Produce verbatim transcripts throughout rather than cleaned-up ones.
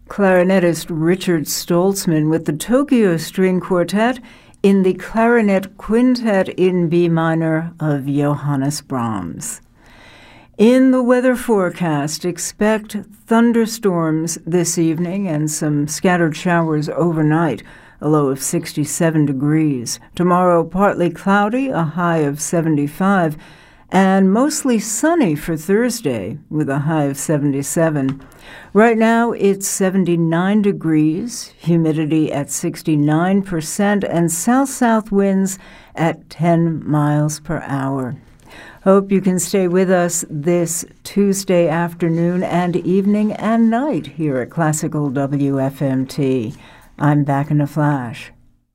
clarinetist Richard Stoltzman with the Tokyo String Quartet in the Clarinet Quintet in B minor of Johannes Brahms. In the weather forecast, expect thunderstorms this evening and some scattered showers overnight, a low of sixty-seven degrees. Tomorrow, partly cloudy, a high of seventy-five, and mostly sunny for Thursday with a high of seventy-seven. Right now, it's seventy-nine degrees, humidity at sixty-nine percent, and south-south winds at ten miles per hour. Hope you can stay with us this Tuesday afternoon and evening and night here at Classical W F M T. I'm back in a flash.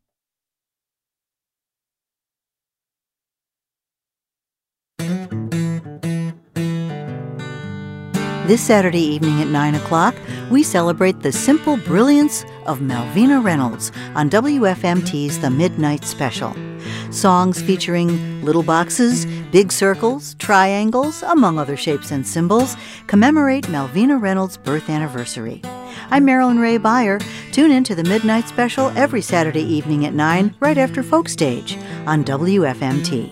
This Saturday evening at nine o'clock, we celebrate the simple brilliance of Malvina Reynolds on W F M T's The Midnight Special. Songs featuring little boxes, big circles, triangles, among other shapes and symbols, commemorate Malvina Reynolds' birth anniversary. I'm Marilyn Ray Beyer. Tune in to The Midnight Special every Saturday evening at nine, right after Folk Stage on W F M T.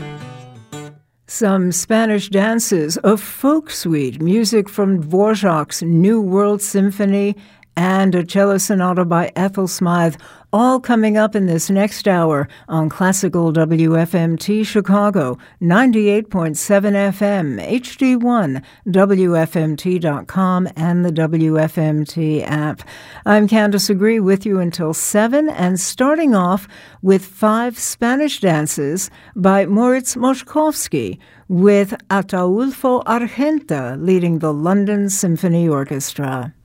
Some Spanish dances, a folk suite, music from Dvorak's New World Symphony, and a cello sonata by Ethel Smythe, all coming up in this next hour on Classical W F M T Chicago, ninety-eight point seven F M, H D one, W F M T dot com, and the W F M T app. I'm Candace Agree with you until seven, and starting off with five Spanish dances by Moritz Moszkowski, with Ataulfo Argenta leading the London Symphony Orchestra.